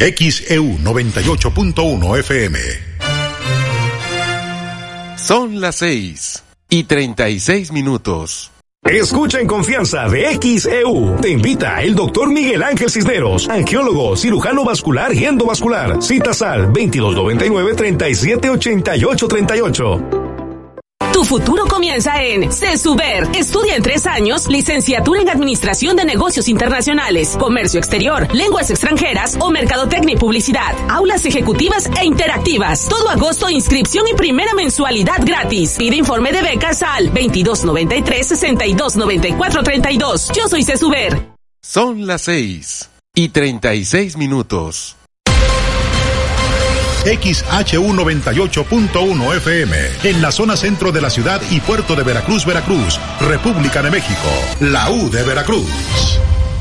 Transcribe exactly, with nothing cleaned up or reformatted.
X E U noventa y ocho punto uno F M. Son las seis y treinta y seis minutos. Escucha en confianza de X E U. Te invita el doctor Miguel Ángel Cisneros, angiólogo, cirujano vascular y endovascular. Citas al veintidós noventa y nueve, treinta y siete ochenta y ocho treinta y ocho. Tu futuro comienza en CESUBER. Estudia en tres años, licenciatura en Administración de Negocios Internacionales, Comercio Exterior, Lenguas Extranjeras o Mercadotecnia y Publicidad. Aulas ejecutivas e interactivas. Todo agosto, inscripción y primera mensualidad gratis. Pide informe de becas al veintidós noventa y tres, sesenta y dos noventa y cuatro treinta y dos. Yo soy CESUBER. Son las seis y treinta y seis minutos. X H U noventa y ocho punto uno F M, en la zona centro de la ciudad y puerto de Veracruz, Veracruz, República de México, la U de Veracruz.